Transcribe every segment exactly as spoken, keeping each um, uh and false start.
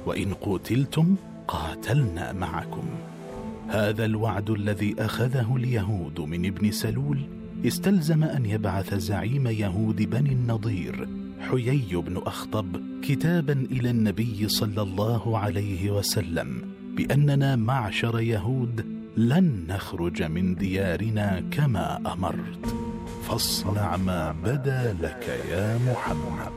وإن قتلتم قاتلنا معكم. هذا الوعد الذي أخذه اليهود من ابن سلول استلزم أن يبعث زعيم يهود بني النضير حيي بن أخطب كتابا إلى النبي صلى الله عليه وسلم بأننا معشر يهود لن نخرج من ديارنا كما أمرت، فاصنع ما بدا لك يا محمد.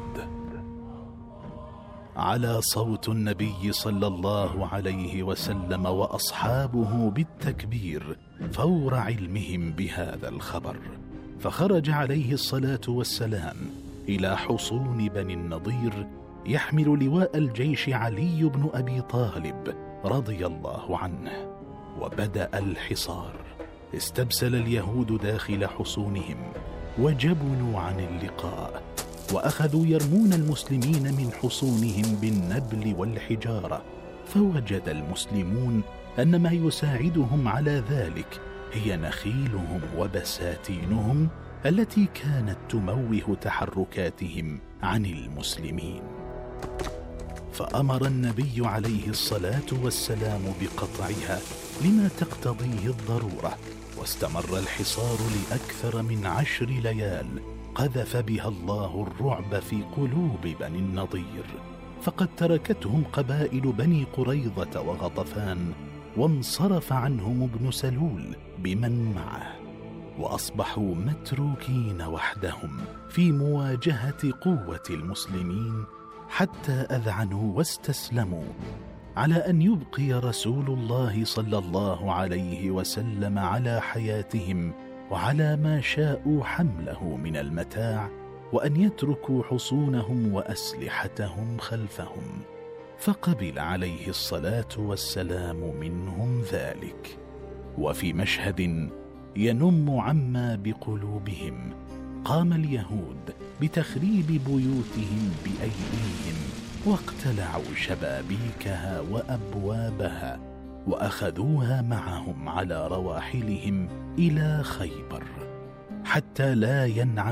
على صوت النبي صلى الله عليه وسلم وأصحابه بالتكبير فور علمهم بهذا الخبر، فخرج عليه الصلاة والسلام إلى حصون بني النضير يحمل لواء الجيش علي بن أبي طالب رضي الله عنه، وبدأ الحصار. استبسل اليهود داخل حصونهم وجبنوا عن اللقاء، وأخذوا يرمون المسلمين من حصونهم بالنبل والحجارة، فوجد المسلمون أن ما يساعدهم على ذلك هي نخيلهم وبساتينهم التي كانت تموه تحركاتهم عن المسلمين. فأمر النبي عليه الصلاة والسلام بقطعها لما تقتضيه الضرورة، واستمر الحصار لأكثر من عشر ليال قذف بها الله الرعب في قلوب بني النضير، فقد تركتهم قبائل بني قريظة وغطفان، وانصرف عنهم ابن سلول بمن معه، وأصبحوا متروكين وحدهم في مواجهة قوة المسلمين حتى أذعنوا واستسلموا، على أن يبقي رسول الله صلى الله عليه وسلم على حياتهم وعلى ما شاءوا حمله من المتاع، وأن يتركوا حصونهم وأسلحتهم خلفهم، فقبل عليه الصلاة والسلام منهم ذلك. وفي مشهد ينم عما بقلوبهم قام اليهود بتخريب بيوتهم بأيديهم، واقتلعوا شبابيكها وأبوابها، وأخذوها معهم على رواحلهم إلى خيبر، حتى لا ينعم